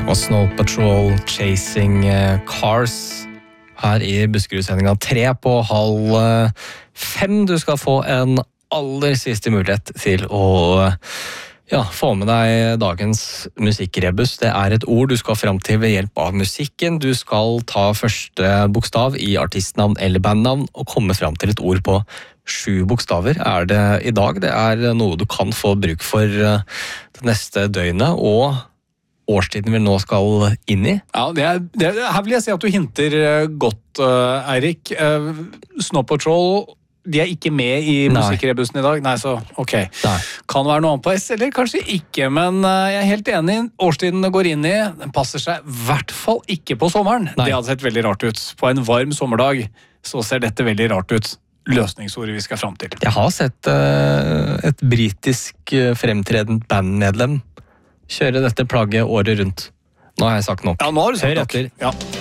Og Snow Patrol, Chasing Cars. Her i Buskerud-sendinga 4:30. Du skal få en aller siste mulighet til å få med deg dagens musikkrebus. Det er et ord du skal fram til ved hjelp av musikken. Du skal ta første bokstav i artistnavn eller bandnavn og komme fram til et ord på 7 bokstaver er det i dag. Det er noe du kan få bruk for det neste døgnet, og årstiden vi nå skal inn i. Ja, her vil jeg si at du hinter godt, Eirik. Snow Patrol, de er ikke med i musikkrebussen i dag. Nei, så ok. Nei. Kan være noe annet på S, eller kanskje ikke, men jeg er helt enig. Årstiden det går inn i, den passer seg i hvert fall ikke på sommeren. Nei. Det hadde sett veldig rart ut. På en varm sommerdag så ser dette veldig rart ut. Løsningsordet vi skal fram til. Jeg har sett et britisk fremtredent bandmedlem kjøre dette plagget året rundt. Nå har jeg sagt nok. Ja, nå har du sagt Hør nok. etter. Ja.